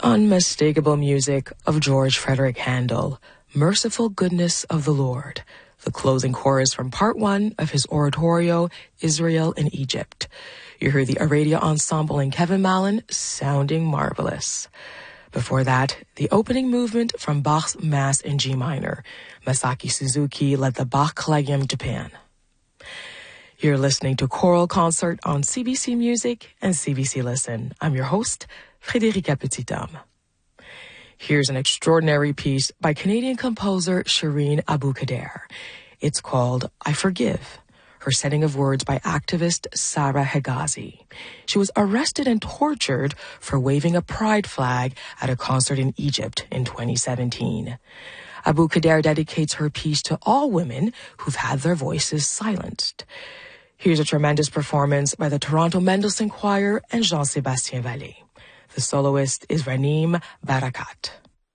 unmistakable music of George Frederick Handel, Merciful Goodness of the Lord, the closing chorus from part 1 of his oratorio, Israel in Egypt. You heard the Aradia Ensemble and Kevin Mallon sounding marvelous. Before that, the opening movement from Bach's Mass in G minor. Masaki Suzuki led the Bach Collegium Japan. You're listening to Choral Concert on CBC Music and CBC Listen. I'm your host, Frédérica Petit-Homme. Here's an extraordinary piece by Canadian composer Shireen Abu Qadir. It's called I Forgive, her setting of words by activist Sarah Hegazi. She was arrested and tortured for waving a pride flag at a concert in Egypt in 2017. Abu Qadir dedicates her piece to all women who've had their voices silenced. Here's a tremendous performance by the Toronto Mendelssohn Choir and Jean-Sébastien Vallée. The soloist is Ranim Barakat.